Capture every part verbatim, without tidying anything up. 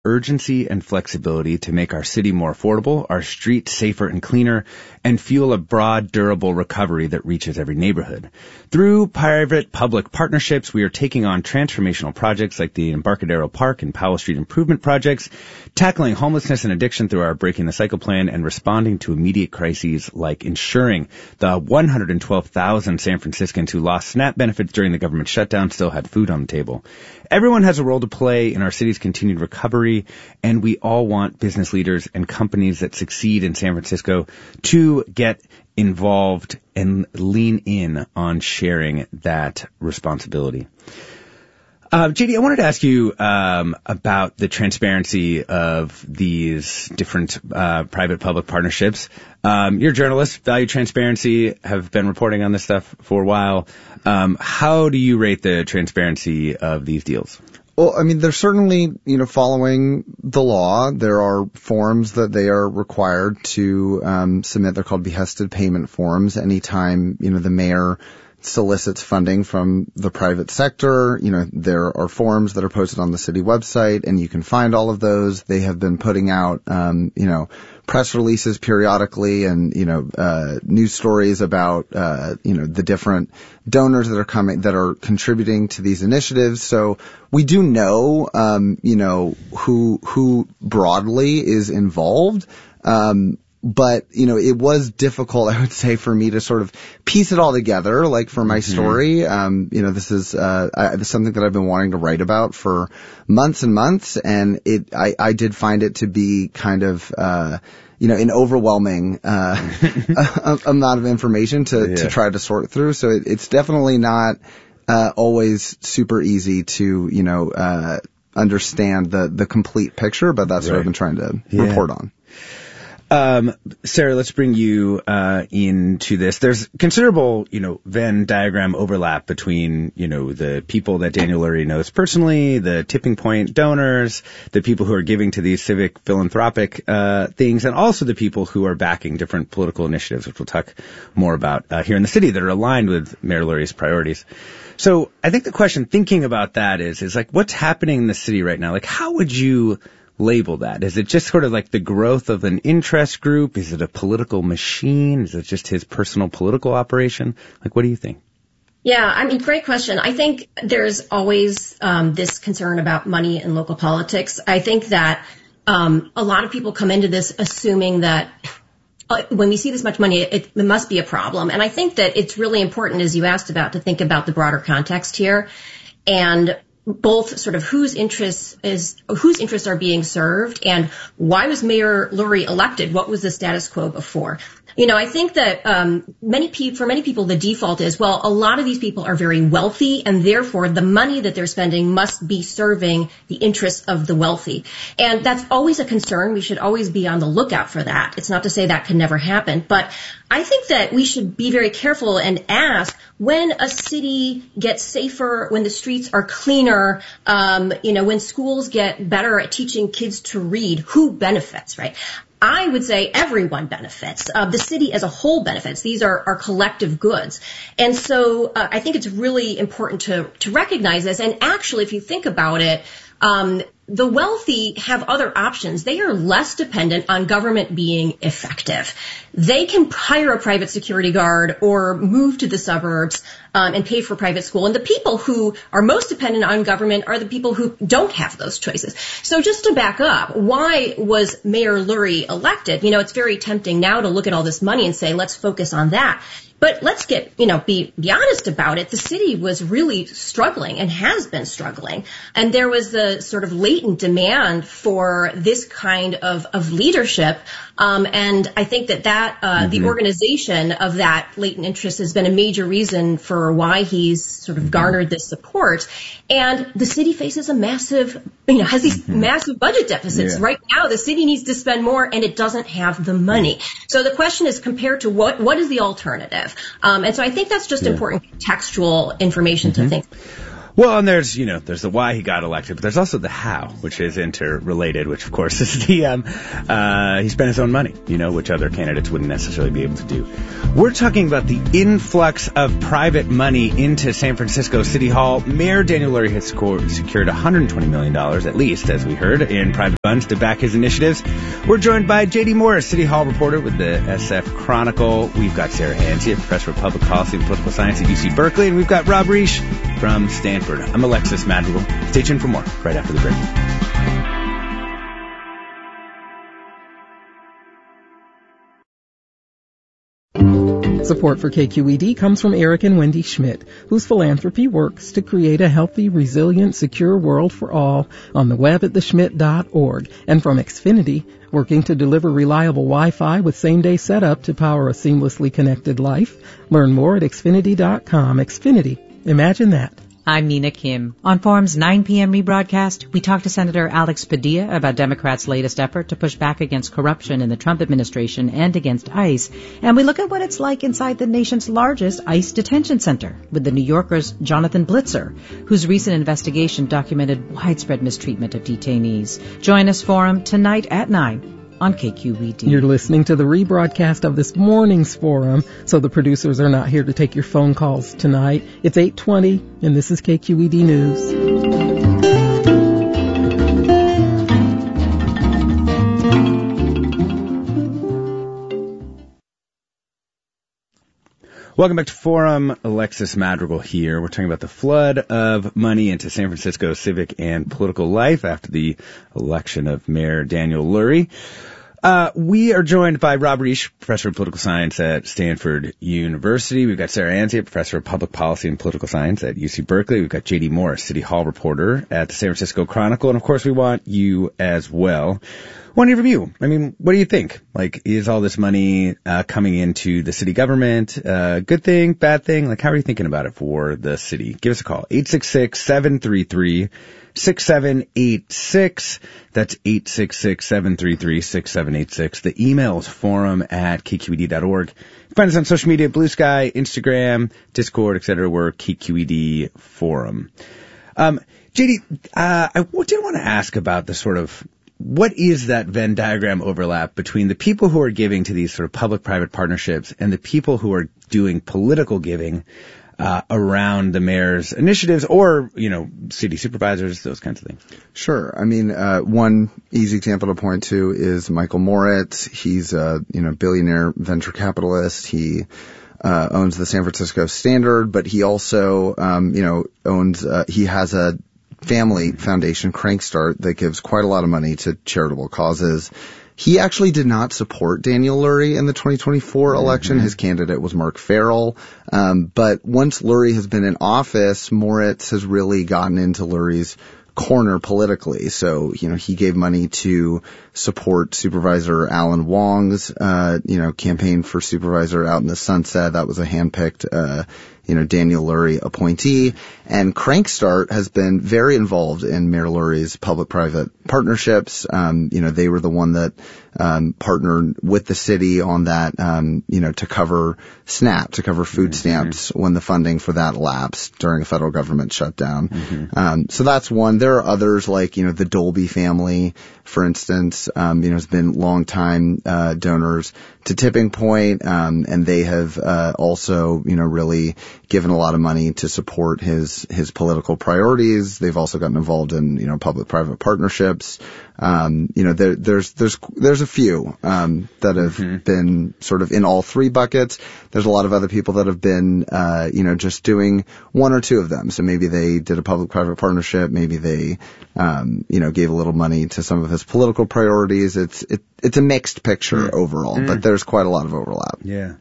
urgency and flexibility to make our city more affordable, our streets safer and cleaner, and fuel a broad, durable recovery that reaches every neighborhood. Through private-public partnerships, we are taking on transformational projects like the Embarcadero Park and Powell Street improvement projects, tackling homelessness and addiction through our Breaking the Cycle plan, and responding to immediate crises like ensuring the one hundred twelve thousand San Franciscans who lost SNAP benefits during the government shutdown still had food on the table. Everyone has a role to play in our city's continued recovery, and we all want business leaders and companies that succeed in San Francisco to get involved and lean in on sharing that responsibility. Uh, J D, I wanted to ask you um, about the transparency of these different uh, private-public partnerships. Um, you're a journalist, value transparency, have been reporting on this stuff for a while. Um, how do you rate the transparency of these deals? Well, I mean, they're certainly, you know, following the law. There are forms that they are required to um, submit. They're called behested payment forms. Anytime, you know, the mayor solicits funding from the private sector, you know, there are forms that are posted on the city website, and you can find all of those. They have been putting out, um, you know, press releases periodically and, you know, uh, news stories about, uh, you know, the different donors that are coming, that are contributing to these initiatives. So we do know, um, you know, who, who broadly is involved. Um, But, you know, it was difficult, I would say, for me to sort of piece it all together, like for my mm-hmm. story. Um, you know, this is, uh, I, this is something that I've been wanting to write about for months and months. And it, I, I did find it to be kind of, uh, you know, an overwhelming, uh, amount of information to, yeah. to try to sort through. So it, it's definitely not, uh, always super easy to, you know, uh, understand the, the complete picture, but that's right. what I've been trying to yeah. report on. Um, Sarah, let's bring you, uh, into this. There's considerable, you know, Venn diagram overlap between, you know, the people that Daniel Lurie knows personally, the tipping point donors, the people who are giving to these civic philanthropic, uh, things, and also the people who are backing different political initiatives, which we'll talk more about, uh, here in the city that are aligned with Mayor Lurie's priorities. So I think the question thinking about that is, is like, what's happening in the city right now? Like, how would you label that? Is it just sort of like the growth of an interest group? Is it a political machine? Is it just his personal political operation? Like, what do you think? Yeah, I mean, great question. I think there's always um, this concern about money in local politics. I think that um, a lot of people come into this assuming that uh, when we see this much money, it, it must be a problem. And I think that it's really important, as you asked about, to think about the broader context here and both sort of whose interests is whose interests are being served and why was Mayor Lurie elected? What was the status quo before? You know, I think that um, many people, for many people, the default is, well, a lot of these people are very wealthy, and therefore the money that they're spending must be serving the interests of the wealthy. And that's always a concern. We should always be on the lookout for that. It's not to say that can never happen, but I think that we should be very careful and ask, when a city gets safer, when the streets are cleaner, um, you know, when schools get better at teaching kids to read, who benefits, right? I would say everyone benefits. Uh, the city as a whole benefits. These are, are collective goods. And so uh, I think it's really important to, to recognize this. And actually, if you think about it, um, the wealthy have other options. They are less dependent on government being effective. They can hire a private security guard or move to the suburbs um, and pay for private school. And the people who are most dependent on government are the people who don't have those choices. So just to back up, why was Mayor Lurie elected? You know, it's very tempting now to look at all this money and say, let's focus on that. But let's get, you know, be, be honest about it. The city was really struggling and has been struggling. And there was the sort of latent demand for this kind of, of leadership. Um, and I think that that, uh, mm-hmm. the organization of that latent interest has been a major reason for why he's sort of garnered this support. And the city faces a massive, you know, has these mm-hmm. massive budget deficits. Yeah. Right now, the city needs to spend more and it doesn't have the money. So the question is, compared to what, what is the alternative? Um, and so I think that's just yeah. important contextual information mm-hmm. to think. Well, and there's, you know, there's the why he got elected, but there's also the how, which is interrelated, which, of course, is the, um, uh, he spent his own money, you know, which other candidates wouldn't necessarily be able to do. We're talking about the influx of private money into San Francisco City Hall. Mayor Daniel Lurie has scored, secured one hundred twenty million dollars, at least, as we heard, in private funds to back his initiatives. We're joined by J D Morris, City Hall reporter with the S F Chronicle. We've got Sarah Hansiat, professor of public policy and political science at U C Berkeley, and we've got Rob Reich from Stanford. I'm Alexis Madrigal. Stay tuned for more right after the break. Support for K Q E D comes from Eric and Wendy Schmidt, whose philanthropy works to create a healthy, resilient, secure world for all on the web at the schmidt dot org, and from Xfinity, working to deliver reliable Wi-Fi with same-day setup to power a seamlessly connected life. Learn more at xfinity dot com. Xfinity. Imagine that. I'm Nina Kim. On Forum's nine p.m. rebroadcast, we talked to Senator Alex Padilla about Democrats' latest effort to push back against corruption in the Trump administration and against ICE. And we look at what it's like inside the nation's largest ICE detention center with the New Yorker's Jonathan Blitzer, whose recent investigation documented widespread mistreatment of detainees. Join us, Forum, tonight at nine. On K Q E D. You're listening to the rebroadcast of this morning's Forum, so the producers are not here to take your phone calls tonight. It's eight twenty, and this is K Q E D News. Welcome back to Forum. Alexis Madrigal here. We're talking about the flood of money into San Francisco civic and political life after the election of Mayor Daniel Lurie. Uh, we are joined by Rob Reich, professor of political science at Stanford University. We've got Sarah Hansiat, professor of public policy and political science at U C Berkeley. We've got J D Morris, City Hall reporter at the San Francisco Chronicle. And of course, we want you as well. One of you. I mean, what do you think? Like, is all this money uh, coming into the city government uh, good thing, bad thing? Like, how are you thinking about it for the city? Give us a call. eight six six, seven three three, six seven eight six. That's eight six six, seven three three, six seven eight six. The email is forum at k q e d dot org. Find us on social media, Blue Sky, Instagram, Discord, et cetera. We're K Q E D Forum. Um, J D, uh, I did want to ask about the sort of what is that Venn diagram overlap between the people who are giving to these sort of public-private partnerships and the people who are doing political giving uh, around the mayor's initiatives or, you know, city supervisors, those kinds of things? Sure. I mean, uh, one easy example to point to is Michael Moritz. He's a, you know, billionaire venture capitalist. He uh, owns the San Francisco Standard, but he also, um, you know, owns, uh, he has a family foundation, Crankstart, that gives quite a lot of money to charitable causes. He actually did not support Daniel Lurie in the twenty twenty-four election. Mm-hmm. His candidate was Mark Farrell. Um, but once Lurie has been in office, Moritz has really gotten into Lurie's corner politically. So, you know, he gave money to support Supervisor Alan Wong's, uh, you know, campaign for supervisor out in the Sunset. That was a handpicked, uh, you know, Daniel Lurie appointee. And Crankstart has been very involved in Mayor Lurie's public-private partnerships. Um, you know, they were the one that um, partnered with the city on that, um, you know, to cover SNAP, to cover food stamps mm-hmm. when the funding for that lapsed during a federal government shutdown. Mm-hmm. Um, so that's one. There are others like, you know, the Dolby family, for instance, um, you know, has been longtime uh, donors to Tipping Point, um, and they have uh, also, you know, really given a lot of money to support his his political priorities. They've also gotten involved in, you know, public-private partnerships. Um, you know, there, there's there's there's a few um, that have mm-hmm. been sort of in all three buckets. There's a lot of other people that have been, uh, you know, just doing one or two of them. So maybe they did a public-private partnership. Maybe they, um, you know, gave a little money to some of his political priorities. It's it, it's a mixed picture mm. overall, mm. but there's quite a lot of overlap. Yeah,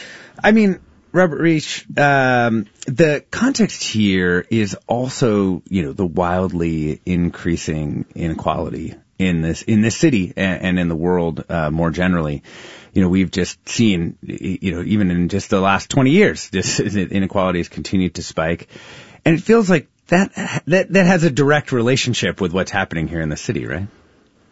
I mean, Robert Reich, um, the context here is also, you know, the wildly increasing inequality in this in this city and, and in the world uh, more generally. You know, we've just seen, you know, even in just the last twenty years, this inequality has continued to spike, and it feels like that that that has a direct relationship with what's happening here in the city, right?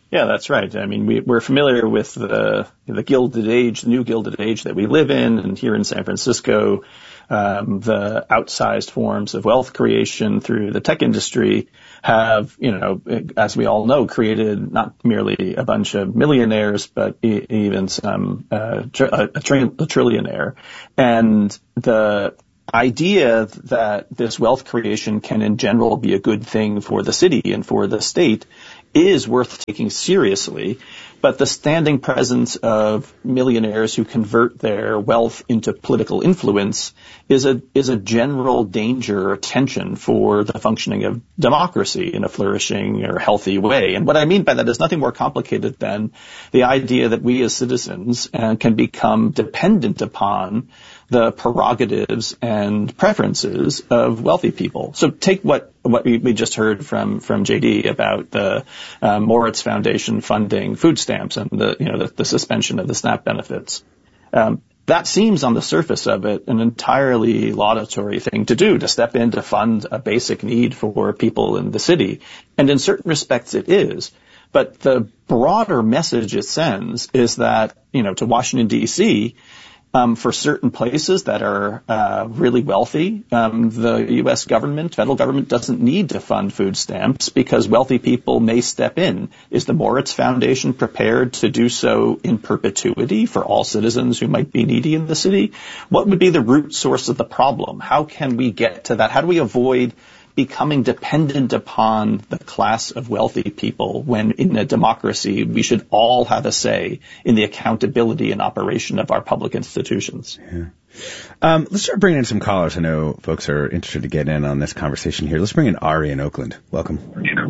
Yeah, that's right. I mean, we, we're familiar with the, the Gilded Age, the new Gilded Age that we live in, and here in San Francisco, um, the outsized forms of wealth creation through the tech industry have, you know, as we all know, created not merely a bunch of millionaires, but e- even some uh, tr- a, a, tri- a trillionaire. And the idea that this wealth creation can in general be a good thing for the city and for the state is worth taking seriously, but the standing presence of millionaires who convert their wealth into political influence is a is a general danger or tension for the functioning of democracy in a flourishing or healthy way. And what I mean by that is nothing more complicated than the idea that we as citizens uh, can become dependent upon the prerogatives and preferences of wealthy people. So take what what we, we just heard from from J D about the uh, Moritz Foundation funding food stamps and the you know the, the suspension of the SNAP benefits. Um, that seems on the surface of it an entirely laudatory thing to do, to step in to fund a basic need for people in the city, and in certain respects it is. But the broader message it sends is that, you know, to Washington, D C, Um, for certain places that are uh, really wealthy, um, the U S government, federal government, doesn't need to fund food stamps because wealthy people may step in. Is the Moritz Foundation prepared to do so in perpetuity for all citizens who might be needy in the city? What would be the root source of the problem? How can we get to that? How do we avoid becoming dependent upon the class of wealthy people when in a democracy we should all have a say in the accountability and operation of our public institutions? Yeah. Um, let's start bringing in some callers. I know folks are interested to get in on this conversation here. Let's bring in Ari in Oakland. Welcome.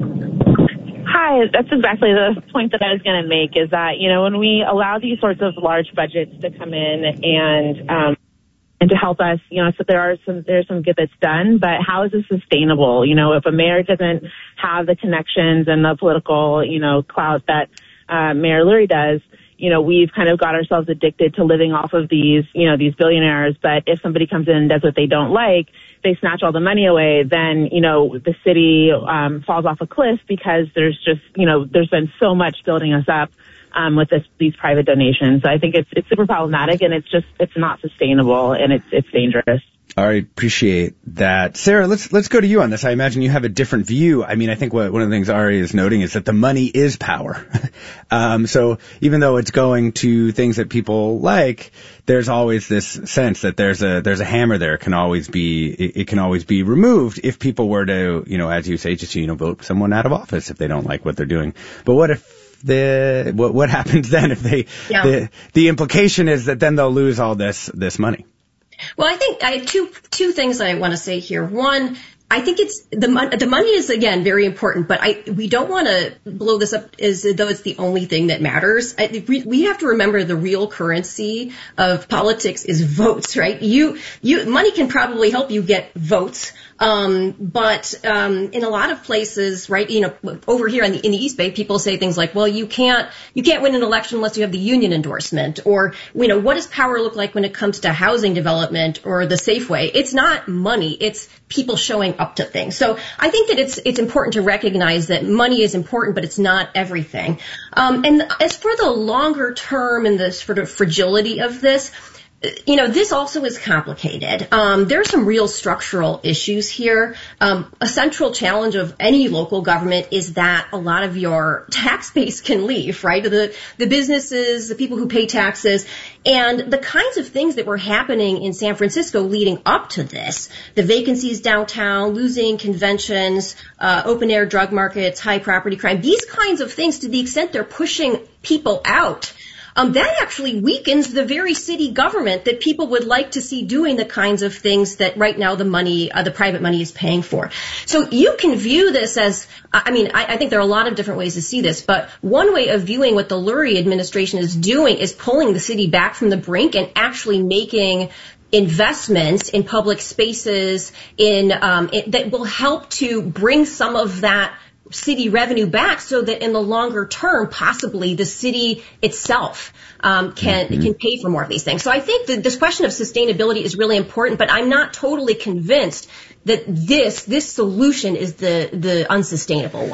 Hi, that's exactly the point that I was going to make, is that, you know, when we allow these sorts of large budgets to come in and um and to help us, you know, so there are some, there's some good that's done, but how is this sustainable? You know, if a mayor doesn't have the connections and the political, you know, clout that, uh, Mayor Lurie does, you know, we've kind of got ourselves addicted to living off of these, you know, these billionaires. But if somebody comes in and does what they don't like, they snatch all the money away, then, you know, the city, um, falls off a cliff because there's just, you know, there's been so much building us up Um, with this, these private donations. So I think it's it's super problematic, and it's just it's not sustainable, and it's it's dangerous. All right, appreciate that, Sarah. Let's let's go to you on this. I imagine you have a different view. I mean, I think what, one of the things Ari is noting is that the money is power. um, so even though it's going to things that people like, there's always this sense that there's a there's a hammer there. It can always be it, it can always be removed if people were to, you know, as you say, just you know, vote someone out of office if they don't like what they're doing. But what if The what what happens then if they yeah. the the implication is that then they'll lose all this this money? Well, I think I have two two things I want to say here. One, I think it's the mon- the money is again very important, but I we don't want to blow this up as though it's the only thing that matters. I, we, we have to remember the real currency of politics is votes, right? You you money can probably help you get votes. Um, but, um, in a lot of places, right, you know, over here in the, in the East Bay, people say things like, well, you can't, you can't win an election unless you have the union endorsement, or, you know, what does power look like when it comes to housing development or the Safeway? It's not money, it's people showing up to things. So I think that it's, it's important to recognize that money is important, but it's not everything. Um, and as for the longer term and the sort of fragility of this, you know, this also is complicated. Um, there are some real structural issues here. Um, a central challenge of any local government is that a lot of your tax base can leave, right? The, the businesses, the people who pay taxes, and the kinds of things that were happening in San Francisco leading up to this, the vacancies downtown, losing conventions, uh, open air drug markets, high property crime, these kinds of things, to the extent they're pushing people out, Um, that actually weakens the very city government that people would like to see doing the kinds of things that right now the money, uh, the private money is paying for. So you can view this as, I mean, I, I think there are a lot of different ways to see this, but one way of viewing what the Lurie administration is doing is pulling the city back from the brink and actually making investments in public spaces in, um, it, that will help to bring some of that city revenue back, so that in the longer term, possibly the city itself um, can mm-hmm. can pay for more of these things. So I think that this question of sustainability is really important, but I'm not totally convinced that this this solution is the the unsustainable one.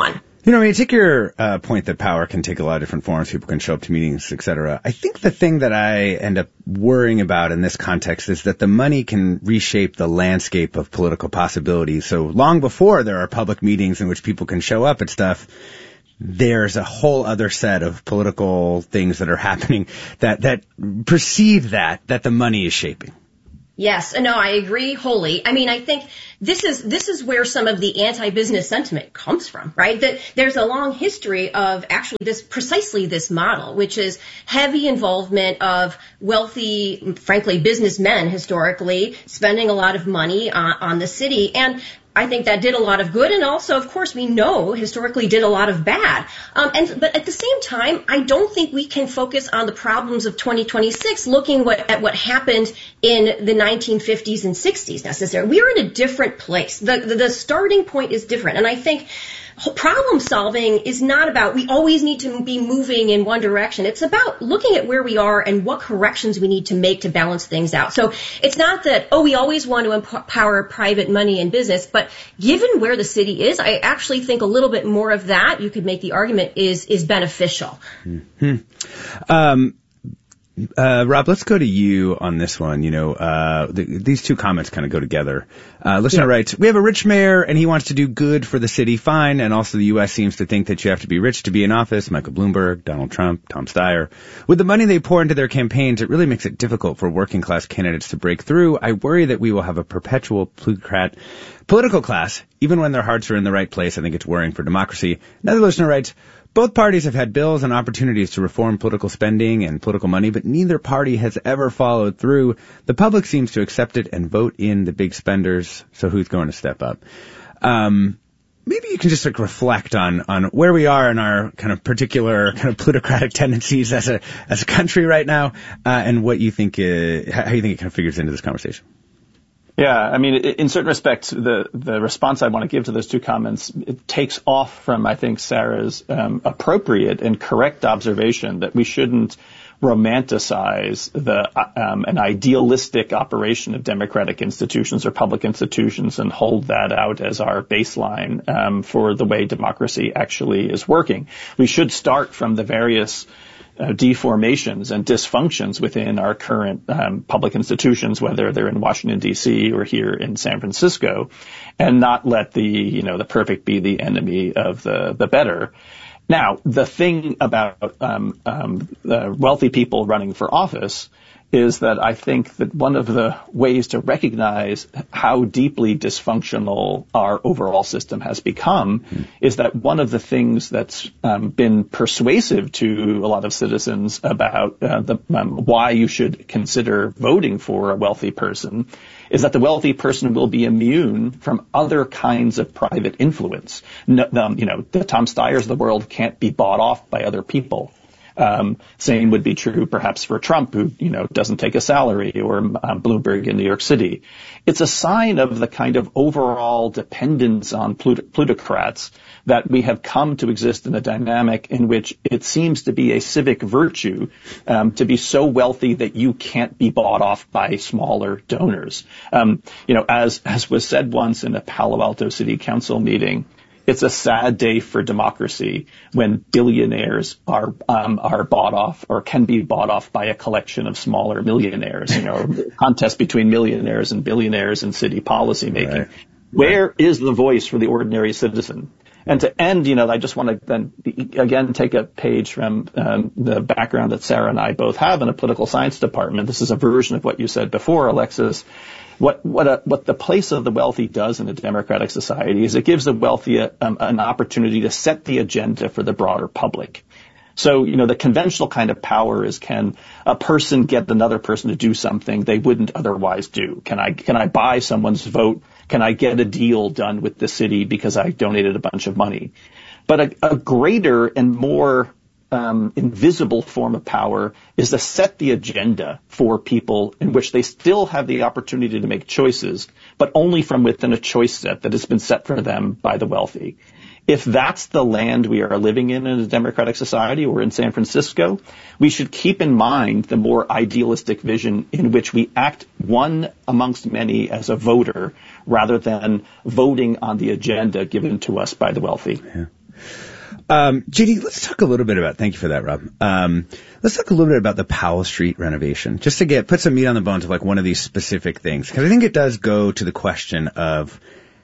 You know, I mean, take your uh, point that power can take a lot of different forms. People can show up to meetings, et cetera. I think the thing that I end up worrying about in this context is that the money can reshape the landscape of political possibilities. So long before there are public meetings in which people can show up at stuff, there's a whole other set of political things that are happening that, that precede that, that the money is shaping. Yes, no, I agree wholly. I mean, I think this is this is where some of the anti-business sentiment comes from, right? That there's a long history of actually this precisely this model, which is heavy involvement of wealthy, frankly, businessmen historically spending a lot of money on, on the city. And I think that did a lot of good, and also, of course, we know historically did a lot of bad. Um, and but at the same time, I don't think we can focus on the problems of twenty twenty-six, looking what, at what happened in the nineteen fifties and sixties necessarily. We are in a different place. The, the the starting point is different, and I think problem solving is not about we always need to be moving in one direction. It's about looking at where we are and what corrections we need to make to balance things out. So it's not that, oh, we always want to empower private money and business, but given where the city is, I actually think a little bit more of that, you could make the argument, is is beneficial. Mm-hmm. Um, Uh, Rob, let's go to you on this one. You know, uh, the, these two comments kind of go together. Uh, listener yeah. writes, we have a rich mayor and he wants to do good for the city. Fine. And also the U S seems to think that you have to be rich to be in office. Michael Bloomberg, Donald Trump, Tom Steyer. With the money they pour into their campaigns, it really makes it difficult for working class candidates to break through. I worry that we will have a perpetual plutocrat political class, even when their hearts are in the right place. I think it's worrying for democracy. Another listener writes, both parties have had bills and opportunities to reform political spending and political money, but neither party has ever followed through. The public seems to accept it and vote in the big spenders, so who's going to step up? Um, maybe you can just like reflect on, on where we are in our kind of particular kind of plutocratic tendencies as a, as a country right now, uh, and what you think, uh, how you think it kind of figures into this conversation. Yeah, I mean, in certain respects, the, the response I want to give to those two comments, it takes off from, I think, Sarah's um, appropriate and correct observation that we shouldn't romanticize the um, an idealistic operation of democratic institutions or public institutions and hold that out as our baseline um, for the way democracy actually is working. We should start from the various Uh, deformations and dysfunctions within our current um, public institutions, whether they're in Washington, D C or here in San Francisco, and not let the, you know, the perfect be the enemy of the, the better. Now, the thing about um, um, the wealthy people running for office is that I think that one of the ways to recognize how deeply dysfunctional our overall system has become mm. is that one of the things that's um, been persuasive to a lot of citizens about uh, the, um, why you should consider voting for a wealthy person is that the wealthy person will be immune from other kinds of private influence. No, um, you know, the Tom Steyers of the world can't be bought off by other people. Um, same would be true perhaps for Trump, who, you know, doesn't take a salary, or um, Bloomberg in New York City. It's a sign of the kind of overall dependence on plut- plutocrats that we have come to exist in a dynamic in which it seems to be a civic virtue um, to be so wealthy that you can't be bought off by smaller donors. Um, you know, as as was said once in a Palo Alto City Council meeting, it's a sad day for democracy when billionaires are um, are bought off or can be bought off by a collection of smaller millionaires. You know, contest between millionaires and billionaires in city policy making. Right. Where right. is the voice for the ordinary citizen? And to end, you know, I just want to then again take a page from um, the background that Sarah and I both have in a political science department. This is a version of what you said before, Alexis. What what a, what the place of the wealthy does in a democratic society is it gives the wealthy a, um, an opportunity to set the agenda for the broader public. So, you know, the conventional kind of power is, can a person get another person to do something they wouldn't otherwise do? Can I can I buy someone's vote? Can I get a deal done with the city because I donated a bunch of money? But a, a greater and more Um, invisible form of power is to set the agenda for people in which they still have the opportunity to make choices, but only from within a choice set that has been set for them by the wealthy. If that's the land we are living in in a democratic society or in San Francisco, we should keep in mind the more idealistic vision in which we act one amongst many as a voter rather than voting on the agenda given to us by the wealthy. Yeah. Um, J D, let's talk a little bit about, thank you for that, Rob. Um, let's talk a little bit about the Powell Street renovation, just to get, put some meat on the bones of like one of these specific things. Cause I think it does go to the question of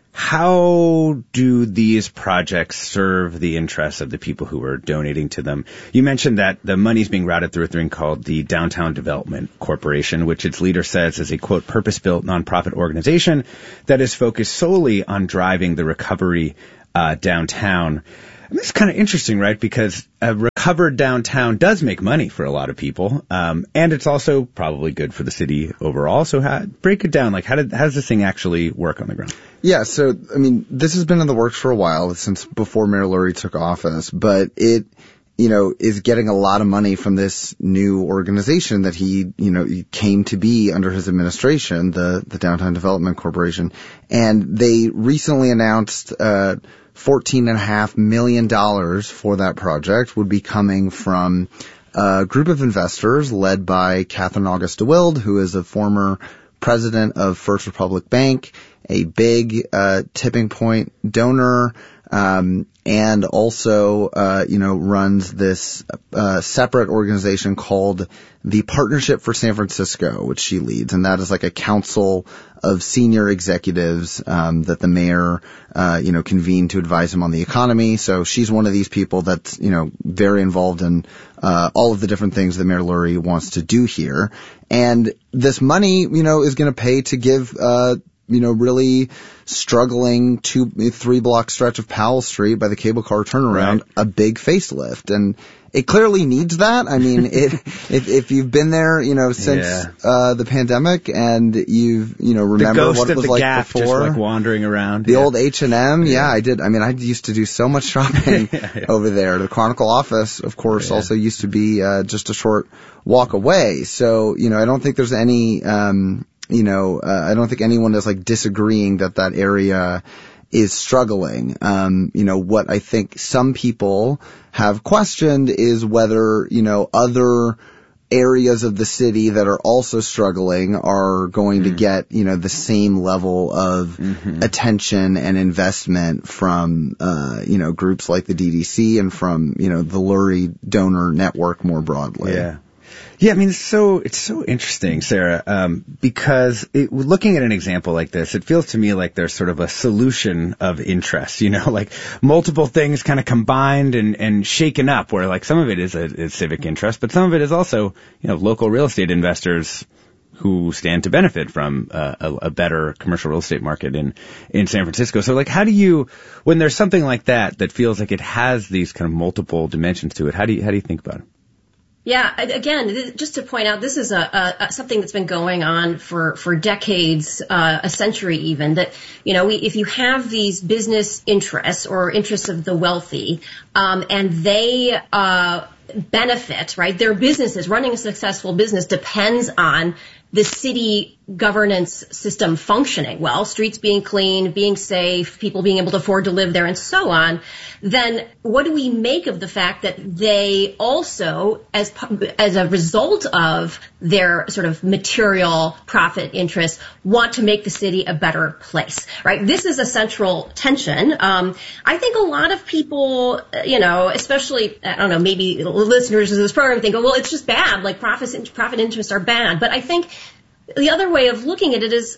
how do these projects serve the interests of the people who are donating to them? You mentioned that the money's being routed through a thing called the Downtown Development Corporation, which its leader says is a, quote, purpose-built nonprofit organization that is focused solely on driving the recovery uh, downtown. And this is kind of interesting, right? Because a recovered downtown does make money for a lot of people, um, and it's also probably good for the city overall. So how, break it down. Like, how, did, how does this thing actually work on the ground? Yeah, so, I mean, this has been in the works for a while, since before Mayor Lurie took office, but it, you know, is getting a lot of money from this new organization that he, you know, came to be under his administration, the, the Downtown Development Corporation. And they recently announced, uh, fourteen and a half million dollars for that project would be coming from a group of investors led by Catherine August DeWilde, who is a former president of First Republic Bank, a big uh tipping point donor, um and also uh you know runs this uh separate organization called the Partnership for San Francisco, which she leads, and that is like a council of senior executives um that the mayor uh you know convened to advise him on the economy. So she's one of these people that's you know very involved in uh all of the different things that Mayor Lurie wants to do here. And this money you know is going to pay to give uh you know, really struggling two, three block stretch of Powell Street by the cable car turnaround, right, a big facelift. And it clearly needs that. I mean, it, if, if you've been there, you know, since, yeah. uh, the pandemic and you've, you know, remember what it was like Gap, before. Just like wandering around. The yeah. old H and M. Yeah. yeah, I did. I mean, I used to do so much shopping yeah, yeah. over there. The Chronicle office, of course, yeah. also used to be, uh, just a short walk away. So, you know, I don't think there's any, um, You know, uh, I don't think anyone is like disagreeing that that area is struggling. Um, you know, what I think some people have questioned is whether, you know, other areas of the city that are also struggling are going mm. to get, you know, the same level of mm-hmm. attention and investment from, uh, you know, groups like the D D C and from, you know, the Lurie donor network more broadly. Yeah. Yeah, I mean, it's so, it's so interesting, Sarah, um, because it, looking at an example like this, it feels to me like there's sort of a solution of interest, you know, like multiple things kind of combined and, and shaken up, where like some of it is a, is civic interest, but some of it is also, you know, local real estate investors who stand to benefit from uh, a, a better commercial real estate market in, in San Francisco. So like, how do you, when there's something like that that feels like it has these kind of multiple dimensions to it, how do you, how do you think about it? Yeah, again, just to point out, this is a, a something that's been going on for for decades, uh, a century even. That you know, we, if you have these business interests or interests of the wealthy, um, and they uh, benefit, right? Their businesses, running a successful business depends on the city governance system functioning well, streets being clean, being safe, people being able to afford to live there, and so on. Then what do we make of the fact that they also, as as a result of their sort of material profit interests, want to make the city a better place, right? This is a central tension. Um, I think a lot of people, you know, especially, I don't know, maybe listeners of this program think, oh, well, it's just bad, like profits, profit interests are bad. But I think the other way of looking at it is,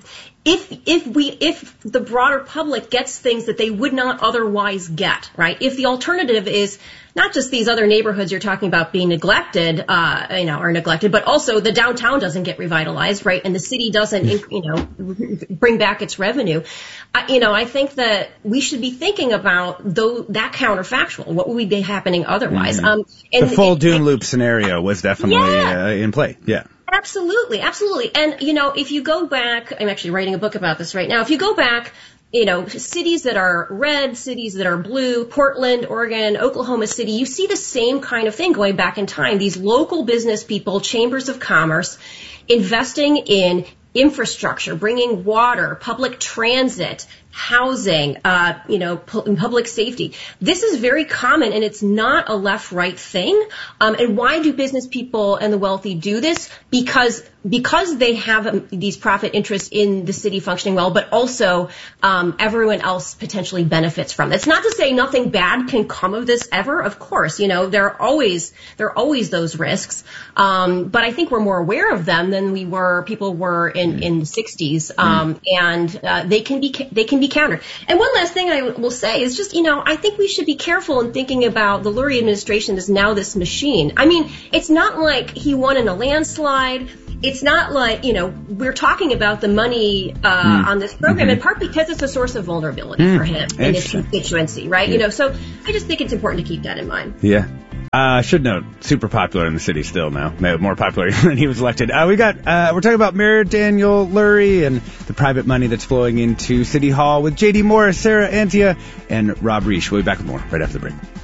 if if we if the broader public gets things that they would not otherwise get, right? If the alternative is not just these other neighborhoods you're talking about being neglected, uh, you know, are neglected, but also the downtown doesn't get revitalized, right? And the city doesn't, you know, bring back its revenue. I, you know, I think that we should be thinking about though that counterfactual. What would be happening otherwise? Mm-hmm. Um, and the full it, Dune it, Loop scenario was definitely yeah. uh, in play. Yeah. Absolutely, absolutely. And, you know, if you go back, I'm actually writing a book about this right now. If you go back, you know, cities that are red, cities that are blue, Portland, Oregon, Oklahoma City, you see the same kind of thing going back in time. These local business people, chambers of commerce, investing in infrastructure, bringing water, public transit, housing, uh, you know, pu- public safety. This is very common, and it's not a left-right thing. Um, and why do business people and the wealthy do this? Because because they have um, these profit interests in the city functioning well, but also um, everyone else potentially benefits from it. It's not to say nothing bad can come of this ever. Of course, you know, there are always there are always those risks. Um, but I think we're more aware of them than we were people were in in the sixties. Um, mm. And uh, they can be they can be countered. And one last thing I will say is just, you know, I think we should be careful in thinking about the Lurie administration is now this machine. I mean, it's not like he won in a landslide. It's not like, you know, we're talking about the money uh, mm. on this program mm-hmm. in part because it's a source of vulnerability mm. for him and his constituency, right? Yeah. You know, so I just think it's important to keep that in mind. Yeah. I uh, should note, super popular in the city still now. More popular than he was elected. Uh, we got, uh, we're talking about Mayor Daniel Lurie and the private money that's flowing into City Hall with J D Morris, Sarah Antia, and Rob Reich. We'll be back with more right after the break.